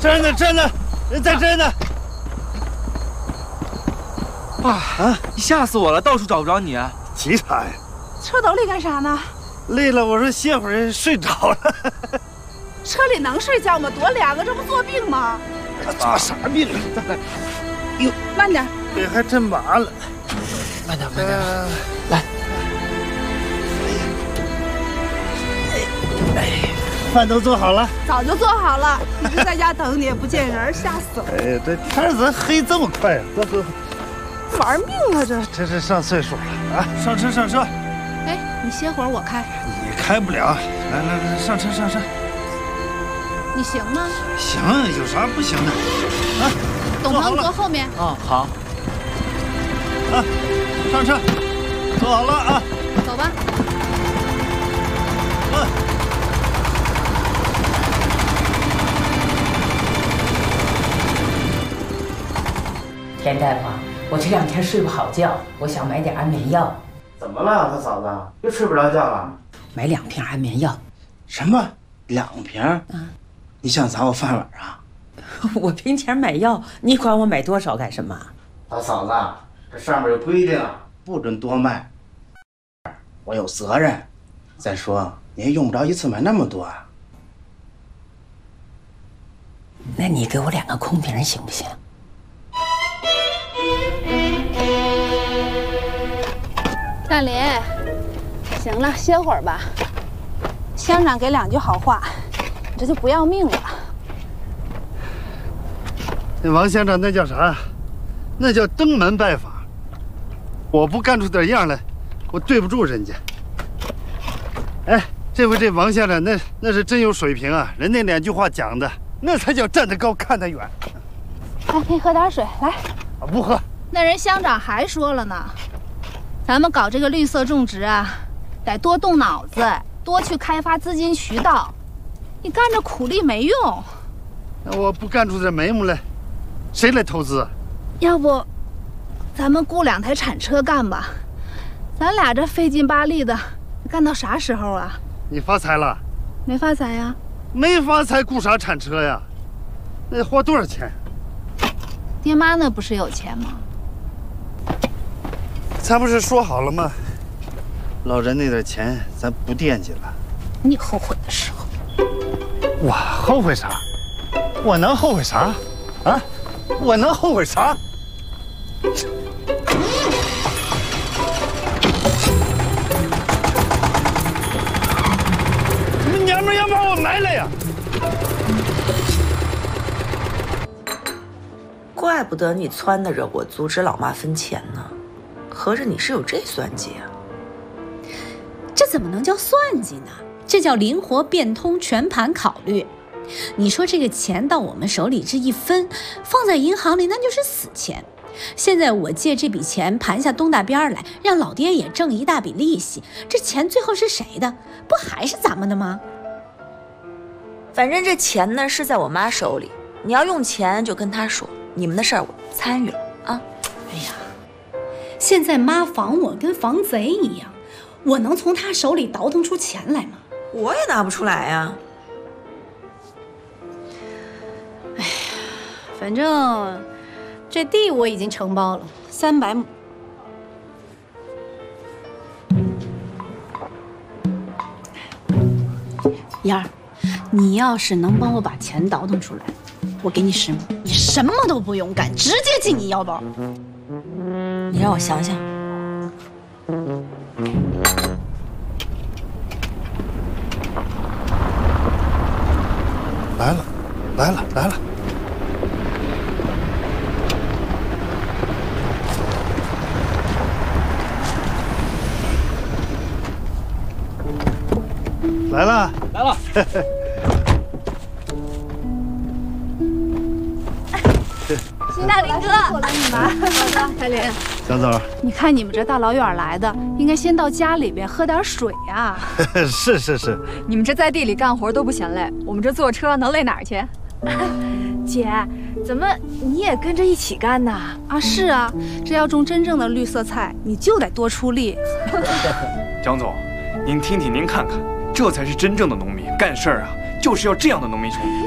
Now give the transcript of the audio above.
这儿呢，这儿呢，在这儿呢。 爸你吓死我了，到处找不着你。 急啥呀？ 车斗里干啥呢？ 累了，我说歇会儿，睡着了。 车里能睡觉吗？多凉啊，这不作病吗？ 做啥病？ 哟，慢点。 这还真麻了。 慢点，慢点，来。 饭都做好了？ 早就做好了，一直在家等你，不见人，吓死了。 哎呀，这天怎么黑这么快呀？走走。 玩命了这！ 这是上岁数了啊！上车上车！ 哎，你歇会儿，我开。 你开不了，来，上车上车。 你行吗？ 行，有啥不行的？啊， 董鹏坐后面。 哦，好。 啊，上车，坐好了啊。 走吧。 田大夫，我这2天睡不好觉，我想买点安眠药。 怎么了，他嫂子？又睡不着觉了？ 买2瓶安眠药。 什么？2瓶？你想砸我饭碗啊？ 我凭钱买药，你管我买多少干什么？ 大嫂子，这上面有规定，不准多卖。我有责任。再说你也用不着一次买那么多啊。 那你给我2个空瓶行不行？ 大林，行了，歇会儿吧。乡长给2句好话，你这就不要命了。 那王乡长那叫啥？那叫登门拜访。我不干出点样来，我对不住人家。哎，这回这王乡长那是真有水平啊！人那2句话讲的，那才叫站得高看得远。 来，给你喝点水，来。 我不喝。 那人乡长还说了呢。咱们搞这个绿色种植啊，得多动脑子，多去开发资金渠道。你干着苦力没用。 那我不干出点眉目来，谁来投资？ 要不，咱们雇2台铲车干吧？咱俩这费劲巴力的，干到啥时候啊？ 你发财了？ 没发财呀？ 没发财，雇啥铲车呀？那得花多少钱？ 爹妈那不是有钱吗？ 咱不是说好了吗？老人那点钱咱不惦记了。 你后悔的时候。 我后悔啥？我能后悔啥？啊？我能后悔啥？你们娘们要把我埋了呀！ 怪不得你撺掇着我阻止老妈分钱呢，合着你是有这算计啊？ 这怎么能叫算计呢？这叫灵活变通，全盘考虑。你说这个钱到我们手里这一分，放在银行里那就是死钱。现在我借这笔钱盘下东大边来，让老爹也挣一大笔利息，这钱最后是谁的？不还是咱们的吗？ 反正这钱呢是在我妈手里，你要用钱就跟她说，你们的事儿我参与了啊。 哎呀，现在妈防我跟防贼一样，我能从她手里倒腾出钱来吗？ 我也拿不出来呀。 哎呀，反正这地我已经承包了300亩。燕儿，你要是能帮我把钱倒腾出来，我给你10亩，你什么都不用干，直接进你腰包。 你让我想想。 来了，来了，来了！来了， 来了！ 新大林哥，我来你们。好的，彩玲。 小走， 你看你们这大老远来的，应该先到家里边喝点水呀。 是是是。 你们这在地里干活都不嫌累，我们这坐车能累哪儿去？ 姐，怎么你也跟着一起干呢？ 啊，是啊，这要种真正的绿色菜，你就得多出力。 江总，您听听，您看看，这才是真正的农民，干事儿啊，就是要这样的农民兄弟。